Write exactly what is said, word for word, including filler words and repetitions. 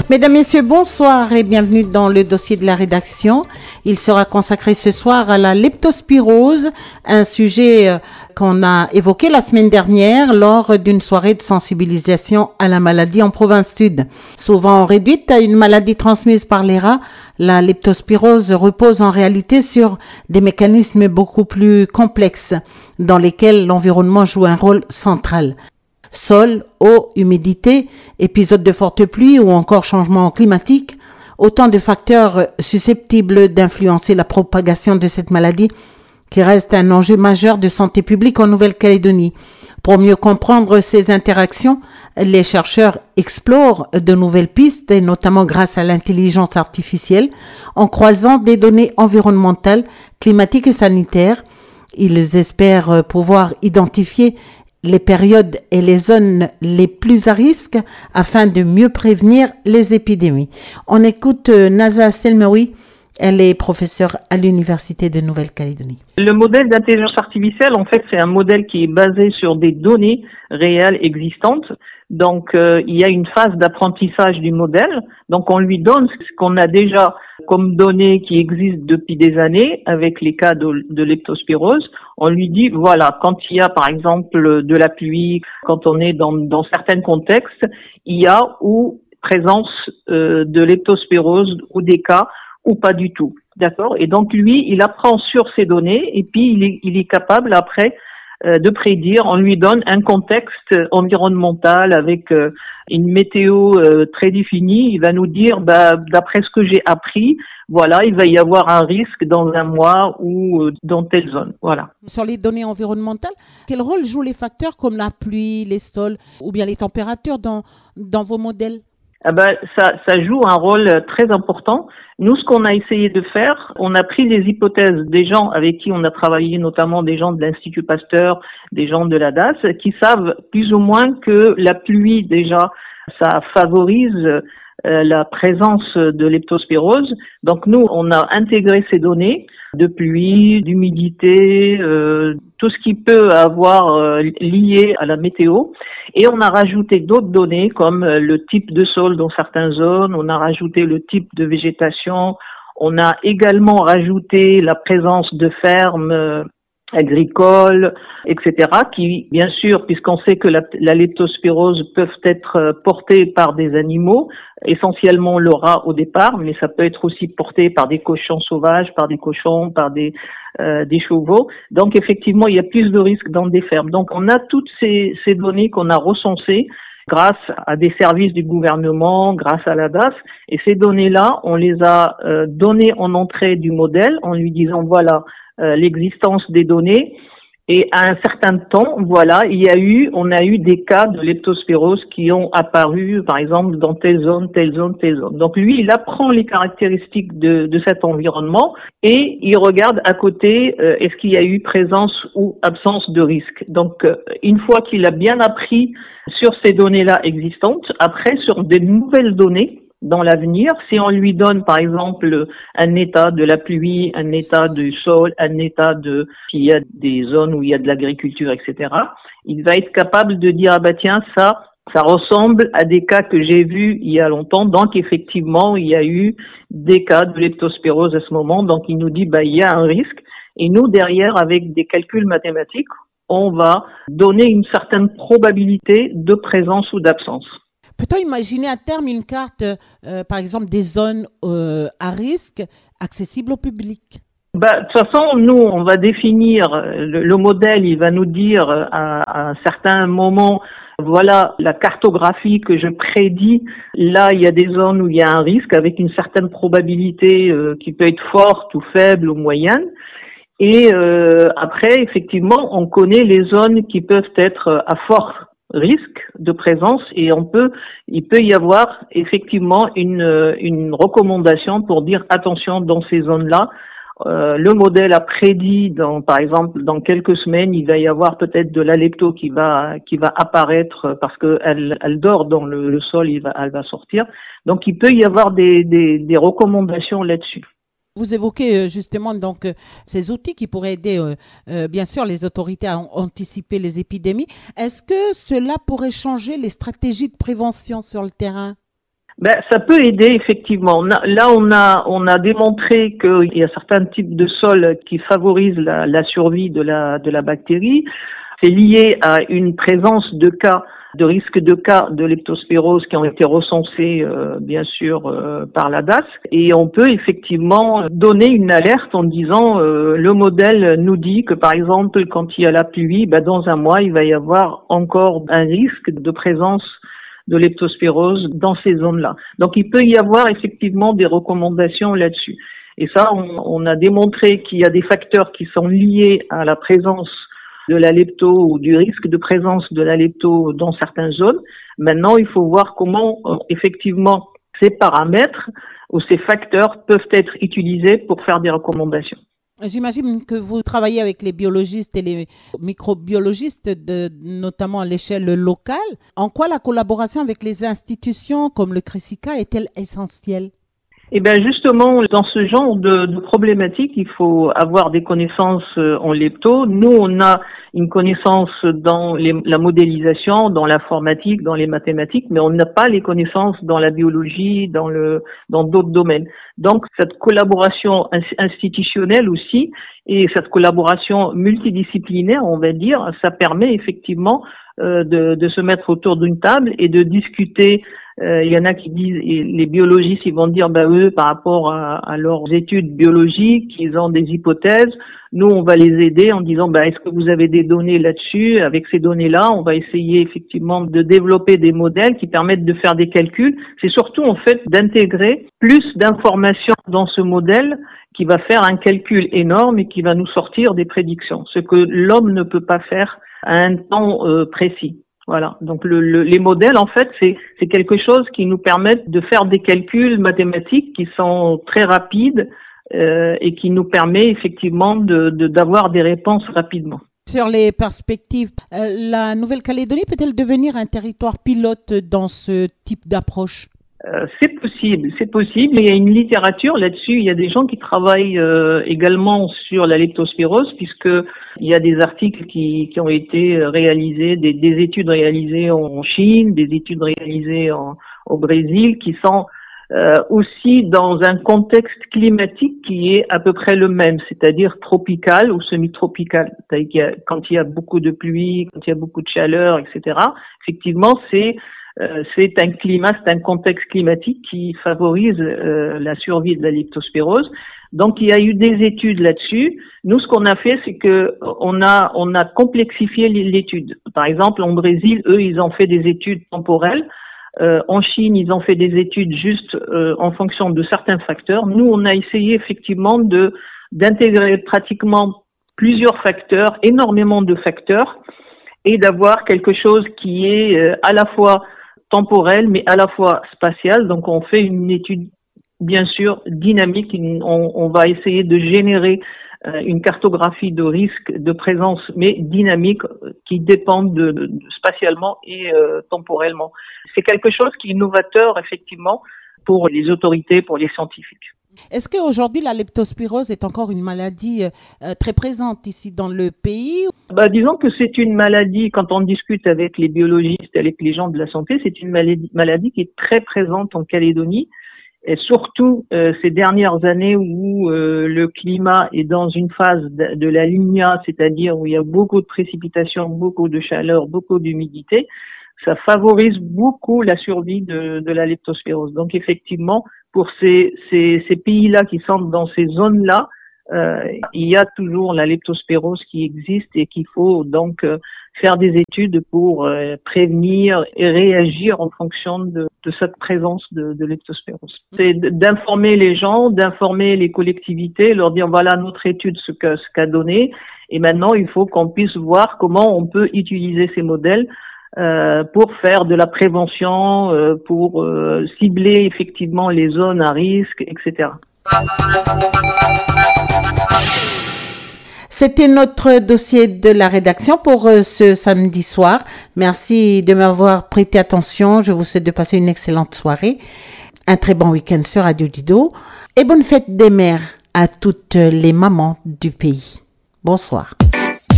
Mesdames, Messieurs, bonsoir et bienvenue dans le dossier de la rédaction. Il sera consacré ce soir à la leptospirose, un sujet qu'on a évoqué la semaine dernière lors d'une soirée de sensibilisation à la maladie en province sud. Souvent réduite à une maladie transmise par les rats, la leptospirose repose en réalité sur des mécanismes beaucoup plus complexes dans lesquels l'environnement joue un rôle central. Sol, eau, humidité, épisodes de forte pluie ou encore changement climatique, autant de facteurs susceptibles d'influencer la propagation de cette maladie qui reste un enjeu majeur de santé publique en Nouvelle-Calédonie. Pour mieux comprendre ces interactions, les chercheurs explorent de nouvelles pistes, et notamment grâce à l'intelligence artificielle, en croisant des données environnementales, climatiques et sanitaires. Ils espèrent pouvoir identifier les périodes et les zones les plus à risque afin de mieux prévenir les épidémies. On écoute Naza Selmaoui, elle est professeure à l'Université de Nouvelle-Calédonie. Le modèle d'intelligence artificielle, en fait, c'est un modèle qui est basé sur des données réelles existantes. Donc, euh, il y a une phase d'apprentissage du modèle. Donc, on lui donne ce qu'on a déjà comme données qui existent depuis des années avec les cas de, de leptospirose. On lui dit, voilà, quand il y a, par exemple, de la pluie, quand on est dans, dans certains contextes, il y a ou présence euh, de leptospirose ou des cas ou pas du tout. D'accord? Et donc, lui, il apprend sur ces données et puis il est, il est capable après de prédire. On lui donne un contexte environnemental avec euh, une météo euh, très définie. Il va nous dire, bah, d'après ce que j'ai appris, voilà, il va y avoir un risque dans un mois ou euh, dans telle zone. Voilà. Sur les données environnementales, quel rôle jouent les facteurs comme la pluie, les sols ou bien les températures dans, dans vos modèles? Ah ben, ça, ça joue un rôle très important. Nous, ce qu'on a essayé de faire, on a pris les hypothèses des gens avec qui on a travaillé, notamment des gens de l'Institut Pasteur, des gens de la D A S, qui savent plus ou moins que la pluie, déjà, ça favorise euh, la présence de leptospirose. Donc, nous, on a intégré ces données de pluie, d'humidité, euh, tout ce qui peut avoir euh, lié à la météo. Et on a rajouté d'autres données comme euh, le type de sol dans certaines zones, on a rajouté le type de végétation, on a également rajouté la présence de fermes euh, agricoles, et cetera, qui, bien sûr, puisqu'on sait que la, la leptospirose peut être portée par des animaux, essentiellement le rat au départ, mais ça peut être aussi porté par des cochons sauvages, par des cochons, par des, euh, des chevaux. Donc, effectivement, il y a plus de risques dans des fermes. Donc, on a toutes ces, ces données qu'on a recensées grâce à des services du gouvernement, grâce à la D A S. Et ces données-là, on les a euh, données en entrée du modèle en lui disant, voilà, euh, l'existence des données. Et à un certain temps, voilà, il y a eu, on a eu des cas de leptospirose qui ont apparu, par exemple, dans telle zone, telle zone, telle zone. Donc lui, il apprend les caractéristiques de, de cet environnement et il regarde à côté, euh, est-ce qu'il y a eu présence ou absence de risque. Donc, euh, une fois qu'il a bien appris sur ces données-là existantes, après, sur des nouvelles données, dans l'avenir, si on lui donne par exemple un état de la pluie, un état du sol, un état de s'il y a des zones où il y a de l'agriculture, et cetera, il va être capable de dire ah bah tiens ça ça ressemble à des cas que j'ai vus il y a longtemps, donc effectivement il y a eu des cas de leptospirose à ce moment, donc il nous dit bah il y a un risque et nous derrière avec des calculs mathématiques on va donner une certaine probabilité de présence ou d'absence. Peut-on imaginer à terme une carte, euh, par exemple, des zones euh, à risque accessibles au public? Bah, de toute façon, nous, on va définir, le, le modèle, il va nous dire à, à un certain moment, voilà la cartographie que je prédis. Là, il y a des zones où il y a un risque avec une certaine probabilité euh, qui peut être forte ou faible ou moyenne. Et euh, après, effectivement, on connaît les zones qui peuvent être à fort risque de présence et on peut, il peut y avoir effectivement une, une recommandation pour dire attention dans ces zones-là. Euh, le modèle a prédit, dans, par exemple, dans quelques semaines, il va y avoir peut-être de la lepto qui va qui va apparaître parce que elle, elle dort dans le, le sol, il va, elle va sortir. Donc, il peut y avoir des, des, des recommandations là-dessus. Vous évoquez justement donc ces outils qui pourraient aider euh, euh, bien sûr les autorités à anticiper les épidémies. Est-ce que cela pourrait changer les stratégies de prévention sur le terrain? Ben, ça peut aider effectivement. On a, là, on a on a démontré qu'il y a certains types de sols qui favorisent la, la survie de la de la bactérie. C'est lié à une présence de cas, de risque de cas de leptospirose qui ont été recensés euh, bien sûr euh, par la D A S. Et on peut effectivement donner une alerte en disant euh, le modèle nous dit que par exemple quand il y a la pluie, ben, dans un mois il va y avoir encore un risque de présence de leptospirose dans ces zones-là. Donc il peut y avoir effectivement des recommandations là-dessus. Et ça, on, on a démontré qu'il y a des facteurs qui sont liés à la présence de la lepto ou du risque de présence de la lepto dans certaines zones. Maintenant, il faut voir comment euh, effectivement ces paramètres ou ces facteurs peuvent être utilisés pour faire des recommandations. J'imagine que vous travaillez avec les biologistes et les microbiologistes, de, notamment à l'échelle locale. En quoi la collaboration avec les institutions comme le CRESICA est-elle essentielle? Eh bien justement, dans ce genre de, de problématique, il faut avoir des connaissances en lepto. Nous, on a une connaissance dans les, la modélisation, dans l'informatique, dans les mathématiques, mais on n'a pas les connaissances dans la biologie, dans le dans d'autres domaines. Donc cette collaboration institutionnelle aussi et cette collaboration multidisciplinaire, on va dire, ça permet effectivement euh, de, de se mettre autour d'une table et de discuter. Euh, il y en a qui disent, et les biologistes, ils vont dire, bah eux, par rapport à, à leurs études biologiques, ils ont des hypothèses. Nous, on va les aider en disant, bah est-ce que vous avez des données là-dessus? Avec ces données-là, on va essayer effectivement de développer des modèles qui permettent de faire des calculs. C'est surtout en fait d'intégrer plus d'informations dans ce modèle qui va faire un calcul énorme et qui va nous sortir des prédictions, ce que l'homme ne peut pas faire à un temps euh, précis. Voilà. Donc le, le, les modèles, en fait, c'est, c'est quelque chose qui nous permet de faire des calculs mathématiques qui sont très rapides euh, et qui nous permet effectivement de, de, d'avoir des réponses rapidement. Sur les perspectives, euh, la Nouvelle-Calédonie peut-elle devenir un territoire pilote dans ce type d'approche? Euh, c'est possible, c'est possible. Il y a une littérature là-dessus. Il y a des gens qui travaillent euh, également sur la leptospirose, puisque il y a des articles qui, qui ont été réalisés, des, des études réalisées en Chine, des études réalisées en, au Brésil, qui sont euh, aussi dans un contexte climatique qui est à peu près le même, c'est-à-dire tropical ou semi-tropical. C'est-à-dire qu'il y a, quand il y a beaucoup de pluie, quand il y a beaucoup de chaleur, et cetera. Effectivement, c'est Euh, c'est un climat, c'est un contexte climatique qui favorise euh, la survie de la leptospirose. Donc il y a eu des études là-dessus. Nous, ce qu'on a fait, c'est que on a on a complexifié l'étude. Par exemple, en Brésil, eux, ils ont fait des études temporelles. Euh, en Chine, ils ont fait des études juste euh, en fonction de certains facteurs. Nous, on a essayé effectivement de d'intégrer pratiquement plusieurs facteurs, énormément de facteurs, et d'avoir quelque chose qui est euh, à la fois temporel, mais à la fois spatial. Donc, on fait une étude, bien sûr, dynamique. On, on va essayer de générer euh, une cartographie de risque de présence, mais dynamique, qui dépend de, de, de spatialement et euh, temporellement. C'est quelque chose qui est novateur, effectivement, pour les autorités, pour les scientifiques. Est-ce qu'aujourd'hui, la leptospirose est encore une maladie euh, très présente ici dans le pays? Bah, disons que c'est une maladie, quand on discute avec les biologistes, avec les gens de la santé, c'est une maladie, maladie qui est très présente en Calédonie, et surtout euh, ces dernières années où euh, le climat est dans une phase de, de la Niña, c'est-à-dire où il y a beaucoup de précipitations, beaucoup de chaleur, beaucoup d'humidité. Ça favorise beaucoup la survie de, de la leptospirose. Donc effectivement, pour ces, ces, ces pays-là qui sont dans ces zones-là, euh, il y a toujours la leptospirose qui existe et qu'il faut donc euh, faire des études pour euh, prévenir et réagir en fonction de, de cette présence de, de leptospirose. C'est d'informer les gens, d'informer les collectivités, leur dire voilà notre étude ce que ce qu'a donné, et maintenant il faut qu'on puisse voir comment on peut utiliser ces modèles Euh, pour faire de la prévention, euh, pour euh, cibler effectivement les zones à risque, et cetera. C'était notre dossier de la rédaction pour euh, ce samedi soir. Merci de m'avoir prêté attention. Je vous souhaite de passer une excellente soirée, un très bon week-end sur Radio Dido et bonne fête des mères à toutes les mamans du pays. Bonsoir.